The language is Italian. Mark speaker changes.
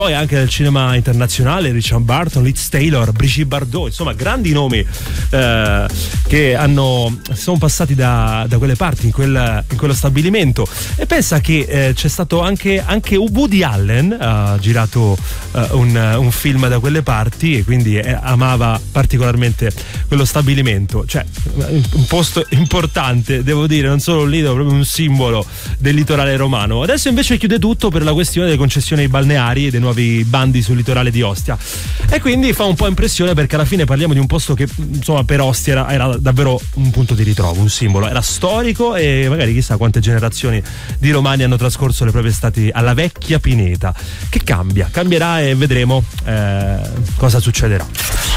Speaker 1: Poi anche del cinema internazionale, Richard Burton, Liz Taylor, Brigitte Bardot, insomma grandi nomi che sono passati da quelle parti in quello stabilimento. E pensa che c'è stato anche Woody Allen ha girato un film da quelle parti, e quindi amava particolarmente quello stabilimento, cioè un posto importante, devo dire, non solo un lido, proprio un simbolo del litorale romano. Adesso invece chiude tutto per la questione delle concessioni balneari e dei nuovi bandi sul litorale di Ostia, e quindi fa un po' impressione, perché alla fine parliamo di un posto che insomma per Ostia era davvero un punto di ritrovo, un simbolo, era storico, e magari chissà quante generazioni di romani hanno trascorso le proprie estati alla vecchia pineta, che cambierà e vedremo cosa succederà.